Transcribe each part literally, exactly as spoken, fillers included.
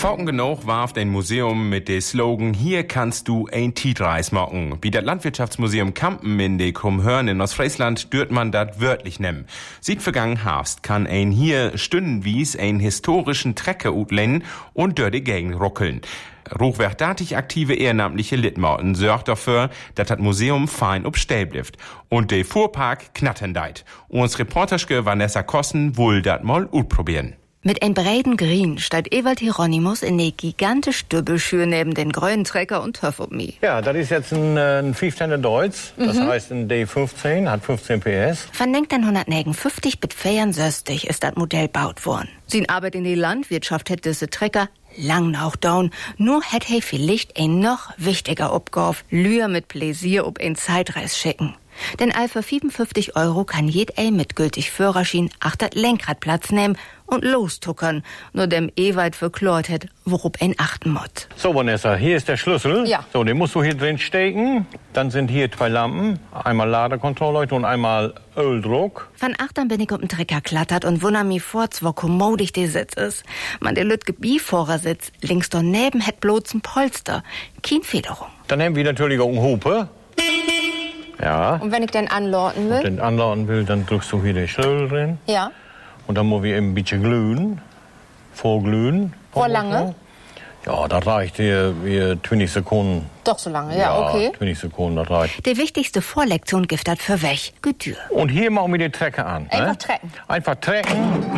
Falken genug warft ein Museum mit dem Slogan „Hier kannst du ein Tietreis machen". Wie das Landwirtschaftsmuseum Kampen in de Krummhörn in Ostfriesland dürft man dat wörtlich nehmen. Sieht vergangen Herbst kann ein hier stündenwies ein historischen Trecker utlennen und dör die Gegend ruckeln. Hochwertig aktive ehrenamtliche Litmauten sorgt dafür, dass das Museum fein obstell bleibt. Und der Fuhrpark knattern deit. Uns Reporterske Vanessa Kossen will dat mal utprobieren. Mit ein breiten Grün steigt Ewald Hieronymus in die gigantische Dübbelschür neben den grünen Trecker und Töff ob mi. Ja, das ist jetzt ein, ein fünfzehner Deutz, das Mhm. heißt ein D fünfzehn, hat fünfzehn P S. Von neunzehnhundertnegenundfünfzig bis vierundsechzig ist das Modell baut worden. Sin Arbeit in die Landwirtschaft hätte diese Trecker lang noch down. Nur hätte he vielleicht ein noch wichtiger Aufgabe, Lühr mit Pläsier ob ein Zeitreis schicken. Denn all für fünfundfünfzig Euro kann jed ein mit gültig Führerschein achter Lenkrad Platz nehmen und lostuckern, nur dem Ewald verklort hat, worauf ein achten muss. So, Vanessa, hier ist der Schlüssel. Ja. So, den musst du hier drin stecken. Dann sind hier zwei Lampen. Einmal Ladekontrollleuchte und einmal Öldruck. Von achtern bin ich um den Trecker klattert und wundert mich vor, wo kommodig der Sitz ist. Man, der lütge Bifahrersitz, links daneben hätt bloß ein Polster. Kein Federung. Dann haben wir natürlich auch eine Hupe. Ja. Und wenn ich den anlauten will? Wenn du den anladen willst, dann drückst du hier den Schlüssel drin. Ja. Und dann muss wir eben ein bisschen glühen. Vorglühen. Vor lange? Ja, das reicht hier, hier zwanzig Sekunden. Doch so lange, ja, okay. zwanzig Sekunden, das reicht. Die wichtigste Vorlektion gibt das für weg. Getür. Und hier machen wir den Trecker an. Einfach ne? trecken. Einfach trecken.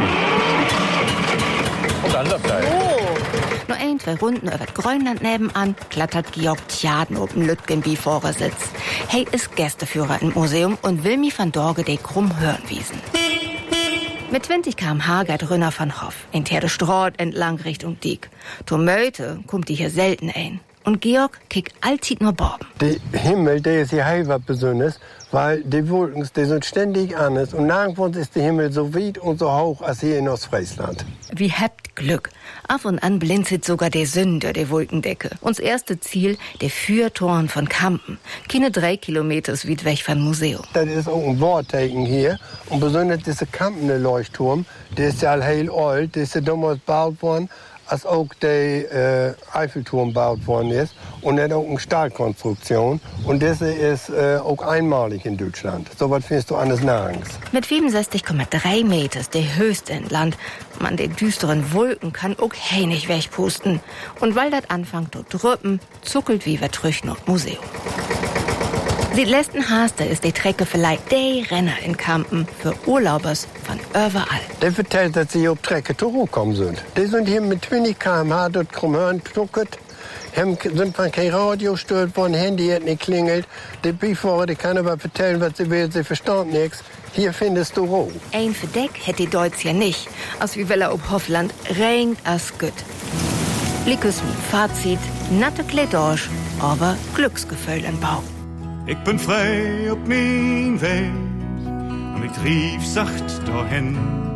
Und dann läuft er. Oh. Nur ein, zwei Runden über Grönland nebenan klattert Georg Tjaden auf dem Lütgen-Bifahrersitz. Hey ist Gästeführer im Museum und will mi van Dorge de Krummhörn wiesen. Mit zwanzig Kilometer pro Stunde geht Rünner van Hoff in der Straat entlang Richtung Diek. Tomöte kommt die hier selten ein. Und Georg kickt allzeit nur Borben. Der Himmel, der ist hier heil was Besonderes, weil die Wolken, die sind ständig anders. Und nirgendwo ist der Himmel so weit und so hoch als hier in Ostfriesland. Wie habt Glück. Ab und an blinzelt sogar der Sünder der Wolkendecke. Uns erste Ziel, der Fürtoren von Kampen. Keine drei Kilometer weit weg vom Museum. Das ist auch ein Wortteichen hier. Und besonders dieser Kampener Leuchtturm, der ist ja heil alt, der ist ja damals gebaut worden, als auch der äh, Eiffelturm gebaut worden ist. Und er hat auch eine Stahlkonstruktion. Und das ist äh, auch einmalig in Deutschland. So was findest du anders nirgends. Mit fünfundsechzig Komma drei Meter ist der höchste in Land. Man den düsteren Wolken kann auch hey nicht wegpusten. Und weil das anfängt zu drüppen, zuckelt wie wir trüch noch Museum. Die letzten Haste ist die Trecke vielleicht der Renner in Kampen für Urlaubers von überall. Der vertellt, dass sie auf Trecke zurückgekommen sind. Die sind hier mit zwanzig Kilometer pro Stunde dort Krummhörn getuckert. Sind von kein Radio gestört worden, Handy hat nicht klingelt. Die Bifahrer, die kann aber erzählen, was sie will, sie verstehen nichts. Hier findest du Ruhe. Ein Verdeck hätte die Deutsch ja nicht, als wie Welle ob Hoffland regnet as gut. Blickes mit Fazit, natte Kledorsch, aber Glücksgefühl im Bauch. Ik ben vrij op mijn weg en ik trief zacht doorheen.